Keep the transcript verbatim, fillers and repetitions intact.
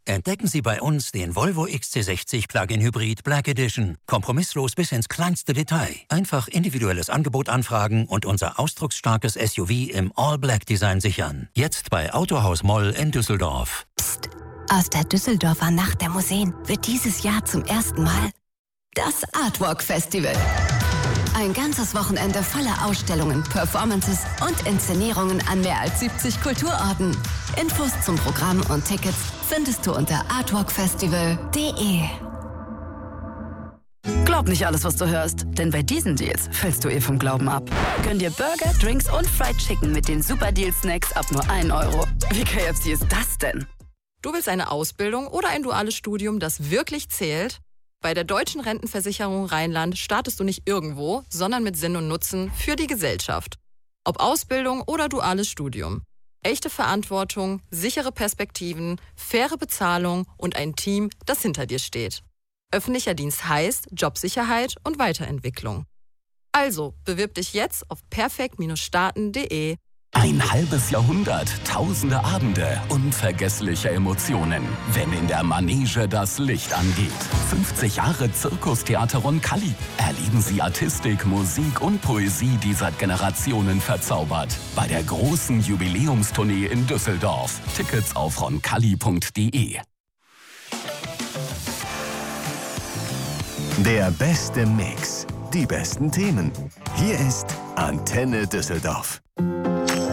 Entdecken Sie bei uns den Volvo X C sechzig Plug-in Hybrid Black Edition. Kompromisslos bis ins kleinste Detail. Einfach individuelles Angebot anfragen und unser ausdrucksstarkes S U V im All-Black-Design sichern. Jetzt bei Autohaus Moll in Düsseldorf. Psst. Aus der Düsseldorfer Nacht der Museen wird dieses Jahr zum ersten Mal das Artwalk Festival. Ein ganzes Wochenende voller Ausstellungen, Performances und Inszenierungen an mehr als siebzig Kulturorten. Infos zum Programm und Tickets findest du unter artwalk festival punkt de. Glaub nicht alles, was du hörst, denn bei diesen Deals fällst du eh vom Glauben ab. Gönn dir Burger, Drinks und Fried Chicken mit den Super Deal Snacks ab nur ein Euro. Wie K F C ist das denn? Du willst eine Ausbildung oder ein duales Studium, das wirklich zählt? Bei der Deutschen Rentenversicherung Rheinland startest du nicht irgendwo, sondern mit Sinn und Nutzen für die Gesellschaft. Ob Ausbildung oder duales Studium. Echte Verantwortung, sichere Perspektiven, faire Bezahlung und ein Team, das hinter dir steht. Öffentlicher Dienst heißt Jobsicherheit und Weiterentwicklung. Also, bewirb dich jetzt auf perfekt Starten punkt de. Ein halbes Jahrhundert, tausende Abende, unvergessliche Emotionen, wenn in der Manege das Licht angeht. fünfzig Jahre Zirkustheater Roncalli. Erleben Sie Artistik, Musik und Poesie, die seit Generationen verzaubert. Bei der großen Jubiläumstournee in Düsseldorf. Tickets auf roncalli punkt de. Der beste Mix. Die besten Themen. Hier ist Antenne Düsseldorf.